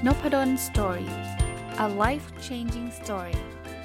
Nopadon Story. A life-changing story.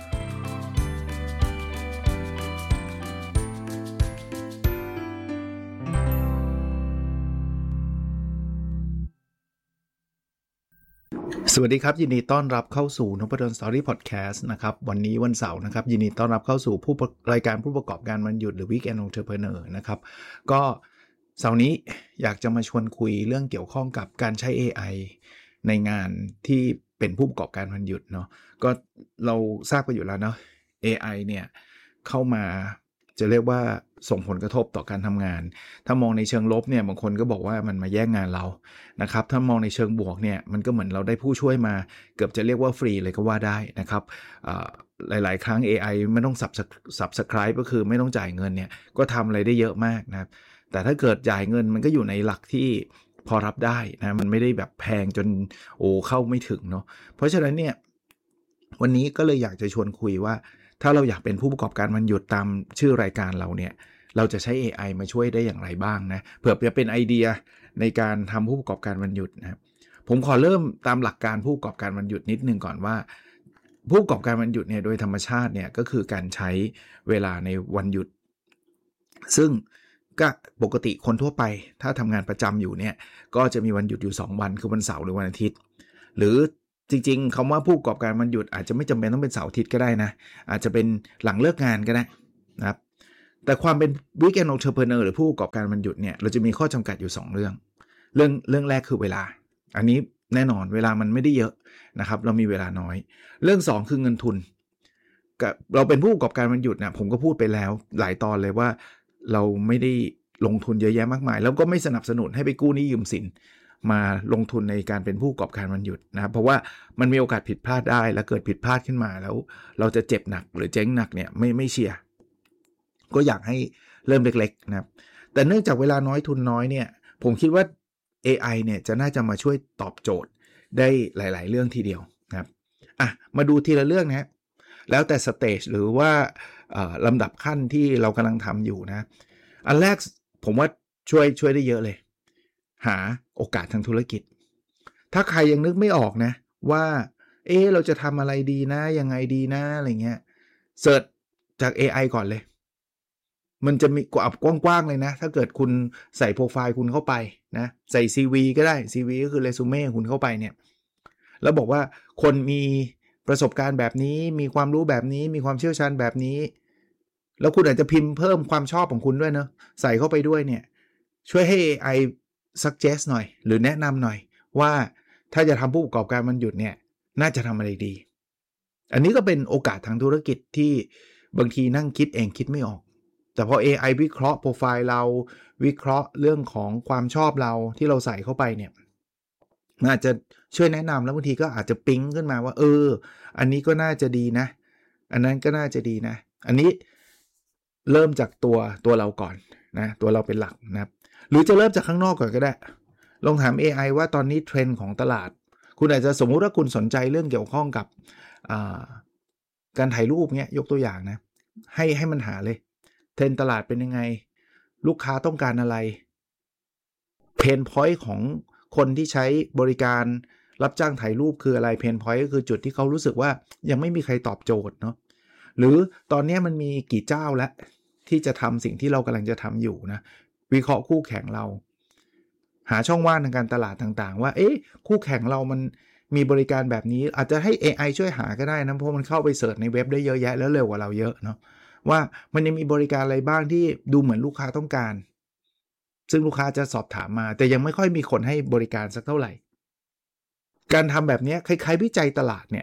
สวัสดีครับยินดีต้อนรับเข้าสู่ Nopadon Story Podcast นะครับวันนี้วันเสาร์นะครับยินดีต้อนรับเข้าสู่รายการผู้ประกอบการวันหยุดหรือ Weekend Entrepreneur นะครับก็เสาร์นี้อยากจะมาชวนคุยเรื่องเกี่ยวข้องกับการใช้ AI ในงานที่เป็นผู้ประกอบการวันหยุดเนาะก็เราทราบกันอยู่แล้วเนาะ AI เนี่ยเข้ามาจะเรียกว่าส่งผลกระทบต่อการทำงานถ้ามองในเชิงลบเนี่ยบางคนก็บอกว่ามันมาแย่งงานเรานะครับถ้ามองในเชิงบวกเนี่ยมันก็เหมือนเราได้ผู้ช่วยมาเกือบจะเรียกว่าฟรีเลยก็ว่าได้นะครับหลายๆครั้ง AI ไม่ต้องsubscribe ก็คือไม่ต้องจ่ายเงินเนี่ยก็ทำอะไรได้เยอะมากนะครับแต่ถ้าเกิดจ่ายเงินมันก็อยู่ในหลักที่พอรับได้นะมันไม่ได้แบบแพงจนเข้าไม่ถึงเนาะเพราะฉะนั้นเนี่ยวันนี้ก็เลยอยากจะชวนคุยว่าถ้าเราอยากเป็นผู้ประกอบการวันหยุดตามชื่อรายการเราเนี่ยเราจะใช้ AI มาช่วยได้อย่างไรบ้างนะเผื่อจะเป็นไอเดียในการทำผู้ประกอบการวันหยุดนะครับผมขอเริ่มตามหลักการผู้ประกอบการวันหยุดนิดนึงก่อนว่าผู้ประกอบการวันหยุดเนี่ยโดยธรรมชาติเนี่ยก็คือการใช้เวลาในวันหยุดซึ่งก็ปกติคนทั่วไปถ้าทำงานประจำอยู่เนี่ยก็จะมีวันหยุดอยู่2วันคือวันเสาร์หรือวันอาทิตย์หรือจริงๆคำว่าผู้ประกอบการวันหยุดอาจจะไม่จำเป็นต้องเป็นเสาร์อาทิตย์ก็ได้นะอาจจะเป็นหลังเลิกงานก็ได้นะครับแต่ความเป็น Weekend Entrepreneur หรือผู้ประกอบการวันหยุดเนี่ยเราจะมีข้อจำกัดอยู่2เรื่องแรกคือเวลาอันนี้แน่นอนเวลามันไม่ได้เยอะนะครับเรามีเวลาน้อยเรื่อง2คือเงินทุนเราเป็นผู้ประกอบการวันหยุดนะผมก็พูดไปแล้วหลายตอนเลยว่าเราไม่ได้ลงทุนเยอะแยะมากมายแล้วก็ไม่สนับสนุนให้ไปกู้หนี้ยืมสินมาลงทุนในการเป็นผู้ประกอบการวันหยุดนะครับเพราะว่ามันมีโอกาสผิดพลาดได้และเกิดผิดพลาดขึ้นมาแล้วเราจะเจ็บหนักหรือเจ๊งหนักเนี่ยไม่เชียร์ก็อยากให้เริ่มเล็กๆนะครับแต่เนื่องจากเวลาน้อยทุนน้อยเนี่ยผมคิดว่า AI เนี่ยจะน่าจะมาช่วยตอบโจทย์ได้หลายๆเรื่องทีเดียวนะครับมาดูทีละเรื่องนะแล้วแต่สเตจหรือว่าลำดับขั้นที่เรากำลังทำอยู่นะอันแรกผมว่าช่วยได้เยอะเลยหาโอกาสทางธุรกิจถ้าใครยังนึกไม่ออกนะว่าเราจะทำอะไรดีนะยังไงดีนะอะไรเงี้ยเสิร์ชจาก AI ก่อนเลยมันจะมีกว้างๆเลยนะถ้าเกิดคุณใส่โปรไฟล์คุณเข้าไปนะใส่ CV ก็ได้ CV ก็คือเรซูเม่คุณเข้าไปเนี่ยแล้วบอกว่าคนมีประสบการณ์แบบนี้มีความรู้แบบนี้มีความเชี่ยวชาญแบบนี้แล้วคุณอาจจะพิมพ์เพิ่มความชอบของคุณด้วยเนาะใส่เข้าไปด้วยเนี่ยช่วยให้ AI suggest หน่อยหรือแนะนำหน่อยว่าถ้าจะทำผู้ประกอบการวันหยุดเนี่ยน่าจะทำอะไรดีอันนี้ก็เป็นโอกาสทางธุรกิจที่บางทีนั่งคิดเองคิดไม่ออกแต่พอ AI วิเคราะห์โปรไฟล์เราวิเคราะห์เรื่องของความชอบเราที่เราใส่เข้าไปเนี่ยมันอาจจะช่วยแนะนำแล้วบางทีก็อาจจะปิ๊งขึ้นมาว่าอันนี้ก็น่าจะดีนะอันนั้นก็น่าจะดีนะอันนี้เริ่มจากตัวเราก่อนนะตัวเราเป็นหลักนะครับหรือจะเริ่มจากข้างนอกก่อนก็ได้ลองถาม AI ว่าตอนนี้เทรนด์ของตลาดคุณอาจจะสมมุติว่าคุณสนใจเรื่องเกี่ยวข้องกับการถ่ายรูปเงี้ยยกตัวอย่างนะให้มันหาเลยเทรนด์ตลาดเป็นยังไงลูกค้าต้องการอะไรเพนพอยต์ของคนที่ใช้บริการรับจ้างถ่ายรูปคืออะไรเพนพอยต์ก็คือจุดที่เขารู้สึกว่ายังไม่มีใครตอบโจทย์เนาะหรือตอนนี้มันมีกี่เจ้าแล้วที่จะทำสิ่งที่เรากำลังจะทำอยู่นะวิเคราะห์คู่แข่งเราหาช่องว่างทางการตลาดต่างๆว่าคู่แข่งเรามันมีบริการแบบนี้อาจจะให้ AI ช่วยหาก็ได้นะเพราะมันเข้าไปเสิร์ชในเว็บได้เยอะแยะแล้วเร็วกว่าเราเยอะเนาะว่ามันยังมีบริการอะไรบ้างที่ดูเหมือนลูกค้าต้องการซึ่งลูกค้าจะสอบถามมาแต่ยังไม่ค่อยมีคนให้บริการสักเท่าไหร่การทำแบบนี้คล้ายๆวิจัยตลาดเนี่ย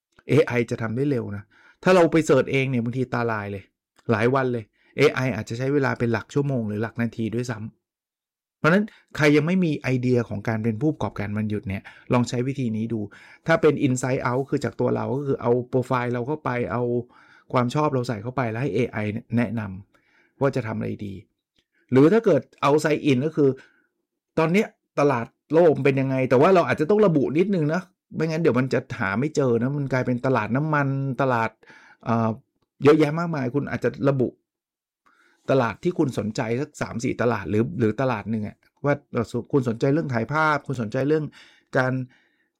AI จะทำได้เร็วนะถ้าเราไปเสิร์ชเองเนี่ยบางทีตาลายเลยหลายวันเลย AI อาจจะใช้เวลาเป็นหลักชั่วโมงหรือหลักนาทีด้วยซ้ำเพราะนั้นใครยังไม่มีไอเดียของการเป็นผู้ประกอบการวันหยุดเนี่ยลองใช้วิธีนี้ดูถ้าเป็น inside out คือจากตัวเราก็คือเอาโปรไฟล์เราเข้าไปเอาความชอบเราใส่เข้าไปแล้วให้ AI แนะนำว่าจะทำอะไรดีหรือถ้าเกิดเอา sign in ก็คือตอนนี้ตลาดโลกเป็นยังไงแต่ว่าเราอาจจะต้องระบุนิดนึงนะไม่งั้นเดี๋ยวมันจะหาไม่เจอนะมันกลายเป็นตลาดน้ำมันตลาดเยอะแยะมากมายคุณอาจจะระบุตลาดที่คุณสนใจสัก 3-4 ตลาดหรือตลาดนึงอ่ะว่าคุณสนใจเรื่องถ่ายภาพคุณสนใจเรื่องการ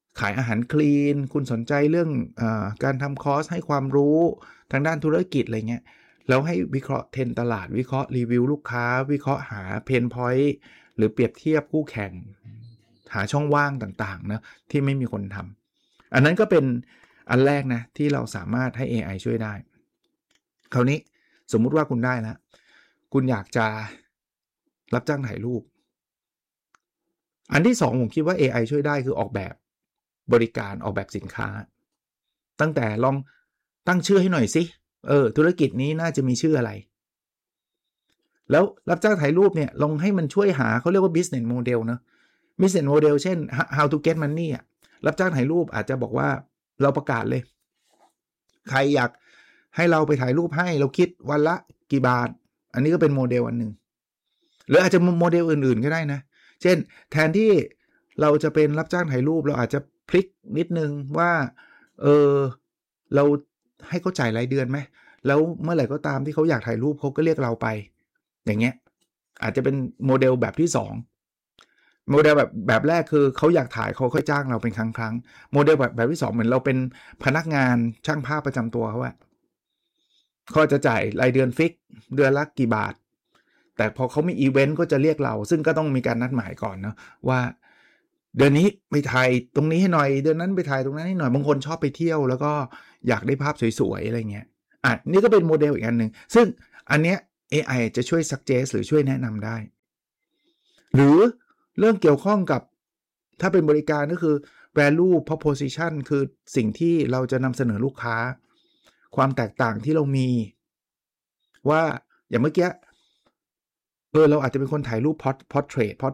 ขายอาหารคลีนคุณสนใจเรื่องการทำคอร์สให้ความรู้ทางด้านธุรกิจอะไรเงี้ยแล้วให้วิเคราะห์เทรนด์ตลาดวิเคราะห์รีวิวลูกค้าวิเคราะห์หาเพนพอยต์หรือเปรียบเทียบคู่แข่งหาช่องว่างต่างๆนะที่ไม่มีคนทำอันนั้นก็เป็นอันแรกนะที่เราสามารถให้ AI ช่วยได้คราวนี้สมมุติว่าคุณได้แล้วคุณอยากจะรับจ้างถ่ายรูปอันที่สองผมคิดว่า AI ช่วยได้คือออกแบบบริการออกแบบสินค้าตั้งแต่ลองตั้งชื่อให้หน่อยสิธุรกิจนี้น่าจะมีชื่ออะไรแล้วรับจ้างถ่ายรูปเนี่ยลองให้มันช่วยหาเขาเรียกว่า business model นะ business model เช่น how to get money อ่ะรับจ้างถ่ายรูปอาจจะบอกว่าเราประกาศเลยใครอยากให้เราไปถ่ายรูปให้เราคิดวันละกี่บาทอันนี้ก็เป็นโมเดลอันนึงหรืออาจจะโมเดลอื่นๆก็ได้นะเช่นแทนที่เราจะเป็นรับจ้างถ่ายรูปเราอาจจะพลิกนิดนึงว่าเราให้เขาจ่ายรายเดือนไหมแล้วเมื่อไหร่ก็ตามที่เขาอยากถ่ายรูปเขาก็เรียกเราไปอย่างเงี้ยอาจจะเป็นโมเดลแบบที่2โมเดลแบบแรกคือเขาอยากถ่ายเขาค่อยจ้างเราเป็นครั้งโมเดลแบบที่2เหมือนเราเป็นพนักงานช่างภาพประจำตัวเขาเขาจะจ่ายรายเดือนฟิกเดือนละกี่บาทแต่พอเขามีอีเวนต์ก็จะเรียกเราซึ่งก็ต้องมีการนัดหมายก่อนเนาะว่าเดือนนี้ไปถ่ายตรงนี้ให้หน่อยเดือนนั้นไปถ่ายตรงนั้นให้หน่อยบางคนชอบไปเที่ยวแล้วก็อยากได้ภาพสวยๆอะไรเงี้ยนี่ก็เป็นโมเดลอีกอันนึงซึ่งอันเนี้ย AI จะช่วย suggest หรือช่วยแนะนำได้หรือเรื่องเกี่ยวข้องกับถ้าเป็นบริการก็คือ value proposition คือสิ่งที่เราจะนำเสนอลูกค้าความแตกต่างที่เรามีว่าอย่างเมื่อกี้เราอาจจะเป็นคนถ่ายรูป portrait